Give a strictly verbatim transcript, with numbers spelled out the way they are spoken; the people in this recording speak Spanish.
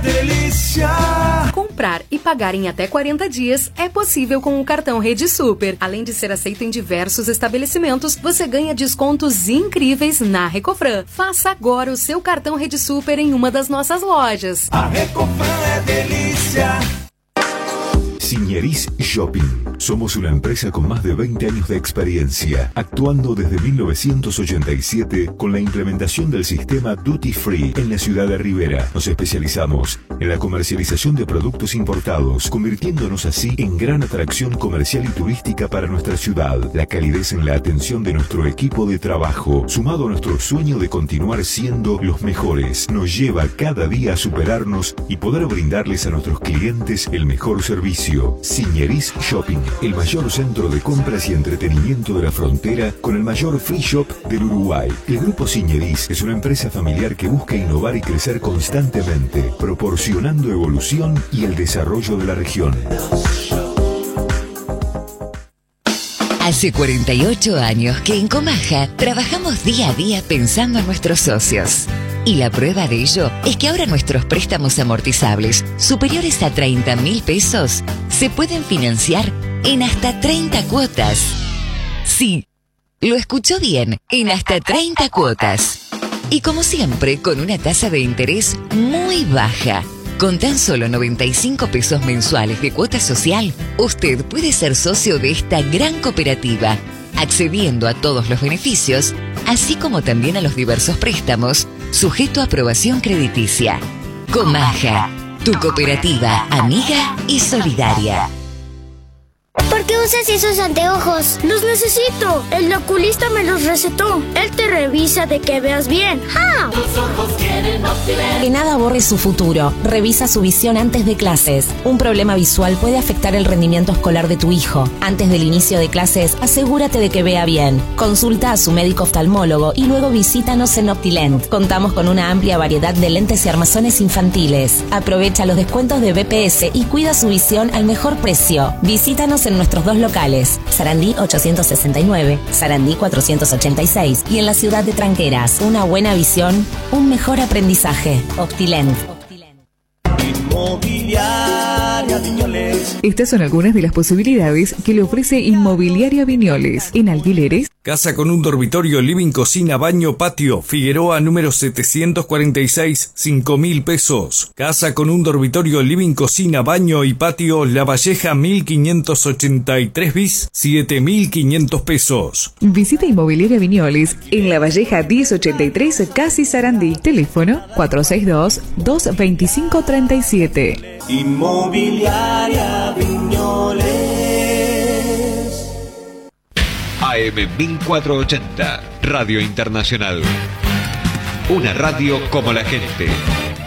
delícia. Comprar e pagar em até quarenta dias é possível com o cartão Rede Super. Além de ser aceito em diversos estabelecimentos, você ganha descontos incríveis na Recofran. Faça agora o seu cartão Rede Super em uma das nossas lojas. A Recofran é delícia. Signeris Shopping. Somos una empresa con más de veinte años de experiencia, actuando desde mil novecientos ochenta y siete con la implementación del sistema Duty Free en la ciudad de Rivera. Nos especializamos en la comercialización de productos importados, convirtiéndonos así en gran atracción comercial y turística para nuestra ciudad. La calidez en la atención de nuestro equipo de trabajo, sumado a nuestro sueño de continuar siendo los mejores, nos lleva cada día a superarnos y poder brindarles a nuestros clientes el mejor servicio. Signeris Shopping, el mayor centro de compras y entretenimiento de la frontera con el mayor free shop del Uruguay. El Grupo Signeris es una empresa familiar que busca innovar y crecer constantemente, proporcionando evolución y el desarrollo de la región. Hace cuarenta y ocho años que en Comaja trabajamos día a día pensando en nuestros socios. Y la prueba de ello es que ahora nuestros préstamos amortizables superiores a treinta mil pesos se pueden financiar en hasta treinta cuotas. Sí, lo escuchó bien, en hasta treinta cuotas. Y como siempre, con una tasa de interés muy baja. Con tan solo noventa y cinco pesos mensuales de cuota social, usted puede ser socio de esta gran cooperativa, accediendo a todos los beneficios, así como también a los diversos préstamos, sujeto a aprobación crediticia. Comaja, tu cooperativa amiga y solidaria. ¿Por qué usas esos anteojos? Los necesito. El oculista me los recetó. Él te revisa de que veas bien. ¡Ah! Tus ojos tienen Optilent. Que nada borre su futuro. Revisa su visión antes de clases. Un problema visual puede afectar el rendimiento escolar de tu hijo. Antes del inicio de clases, asegúrate de que vea bien. Consulta a su médico oftalmólogo y luego visítanos en Optilent. Contamos con una amplia variedad de lentes y armazones infantiles. Aprovecha los descuentos de B P S y cuida su visión al mejor precio. Visítanos en nuestros dos locales, Sarandí ochocientos sesenta y nueve, Sarandí cuatrocientos ochenta y seis y en la ciudad de Tranqueras. Una buena visión, un mejor aprendizaje. Optilent. Inmobiliaria Viñoles. Estas son algunas de las posibilidades que le ofrece Inmobiliaria Viñoles. En alquileres, casa con un dormitorio, living, cocina, baño, patio. Figueroa número setecientos cuarenta y seis, cinco mil pesos. Casa con un dormitorio, living, cocina, baño y patio. La Valleja mil quinientos ochenta y tres bis, siete mil quinientos pesos. visita Inmobiliaria Viñoles en La Valleja mil ochenta y tres, Casi Sarandí. Teléfono cuatro seis dos, dos dos cinco, tres siete. Inmobiliaria Viñoles. A M mil cuatrocientos ochenta, Radio Internacional. Una radio como la gente.